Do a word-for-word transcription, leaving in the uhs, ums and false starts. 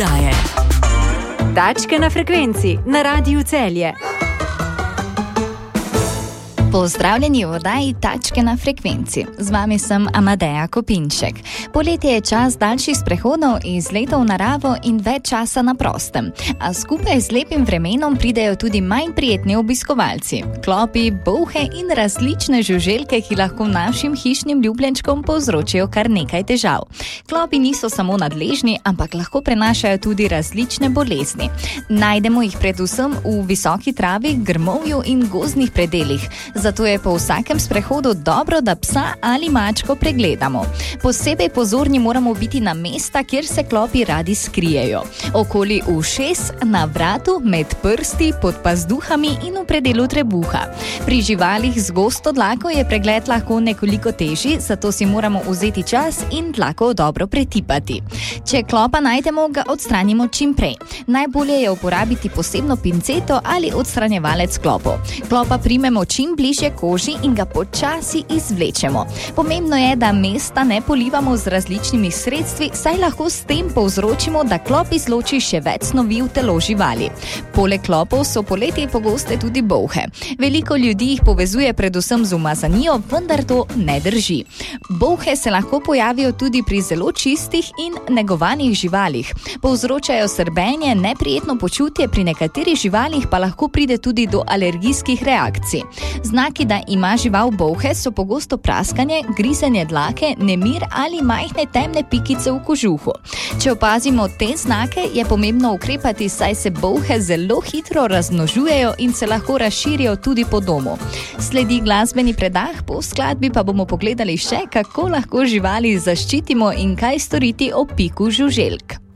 oddaje. Tačke na frekvenci na Radiu Celje. Pozdravljeni v oddaji Tačke na frekvenci. Z vami sem Amadeja Kopinček. Poletje je čas daljših sprehodov iz leta v naravo in več časa na prostem. A skupaj z lepim vremenom pridejo tudi manj prijetni obiskovalci. Klopi, bolhe in različne žuželke, ki lahko našim hišnim ljubljenčkom povzročijo kar nekaj težav. Klopi niso samo nadležni, ampak lahko prenašajo tudi različne bolezni. Najdemo jih predvsem v visoki travi, grmovju in gozdnih predelih. Zato je po vsakem sprehodu dobro, da psa ali mačko pregledamo. Posebej pozorni moramo biti na mesta, kjer se klopi radi skrijejo. Okoli ušes, na vratu, med prsti, pod pazduhami in v predelu trebuha. Pri živalih z gosto dlako je pregled lahko nekoliko težji, zato si moramo vzeti čas in dlako dobro pretipati. Če klopa najdemo, ga odstranimo čim prej. Najbolje je uporabiti posebno pinceto ali odstranjevalec klopov. Klopa primemo čim bližje koži in ga počasi izvlečemo. Pomembno je, da mesta ne polivamo z različnimi sredstvi, saj lahko s tem povzročimo, da klop izloči še več snovi v telo živali. Poleg klopov so poletje pogoste tudi bolhe. Veliko ljudi jih povezuje predvsem z umazanijo, vendar to ne drži. Bolhe se lahko pojavijo tudi pri zelo čistih in negovanih živalih. Povzročajo srbenje, neprijetno počutje, pri nekaterih živalih pa lahko pride tudi do alergijskih reakcij. Znaki, da ima žival bolhe, so pogosto praskanje, grizenje dlake, nemir ali majhne temne pikice v kožuhu. Če opazimo te znake, je pomembno ukrepati, saj se bolhe zelo hitro razmnožujejo in se lahko razširijo tudi po domu. Sledi glasbeni predah, po skladbi pa bomo pogledali še, kako lahko živali zaščitimo in kaj storiti ob piku žuželk.